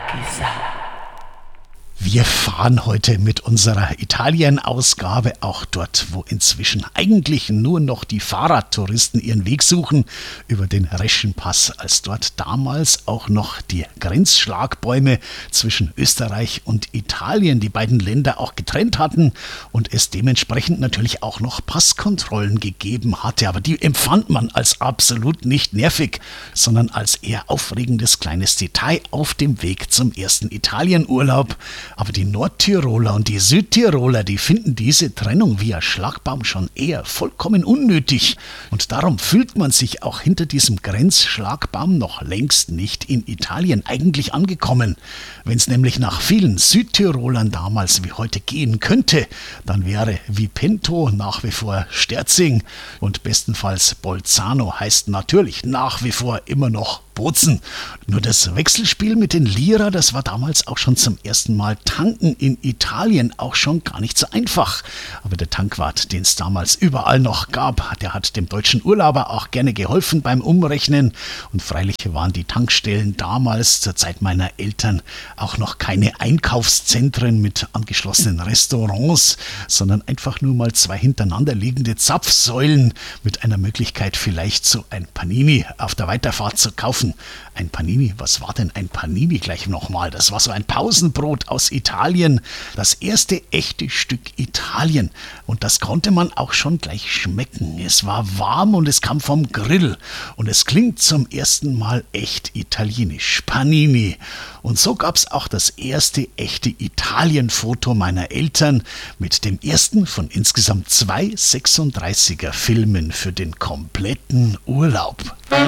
Wir fahren heute mit unserer Italien-Ausgabe auch dort, wo inzwischen eigentlich nur noch die Fahrradtouristen ihren Weg suchen, über den Reschenpass, als dort damals auch noch die Grenzschlagbäume zwischen Österreich und Italien die beiden Länder auch getrennt hatten und es dementsprechend natürlich auch noch Passkontrollen gegeben hatte. Aber die empfand man als absolut nicht nervig, sondern als eher aufregendes kleines Detail auf dem Weg zum ersten Italienurlaub. Aber die Nordtiroler und die Südtiroler, die finden diese Trennung via Schlagbaum schon eher vollkommen unnötig. Und darum fühlt man sich auch hinter diesem Grenzschlagbaum noch längst nicht in Italien eigentlich angekommen. Wenn es nämlich nach vielen Südtirolern damals wie heute gehen könnte, dann wäre Vipento nach wie vor Sterzing und bestenfalls Bolzano heißt natürlich nach wie vor immer noch Bozen. Nur das Wechselspiel mit den Lira, das war damals auch schon zum ersten Mal tanken in Italien auch schon gar nicht so einfach. Aber der Tankwart, den es damals überall noch gab, der hat dem deutschen Urlauber auch gerne geholfen beim Umrechnen. Und freilich waren die Tankstellen damals zur Zeit meiner Eltern auch noch keine Einkaufszentren mit angeschlossenen Restaurants, sondern einfach nur mal zwei hintereinander liegende Zapfsäulen mit einer Möglichkeit, vielleicht so ein Panini auf der Weiterfahrt zu kaufen. Ein Panini, was war denn ein Panini gleich nochmal? Das war so ein Pausenbrot aus Italien, das erste echte Stück Italien. Und das konnte man auch schon gleich schmecken. Es war warm und es kam vom Grill. Und es klingt zum ersten Mal echt italienisch. Panini. Und so gab es auch das erste echte Italien-Foto meiner Eltern mit dem ersten von insgesamt 2 36er Filmen für den kompletten Urlaub.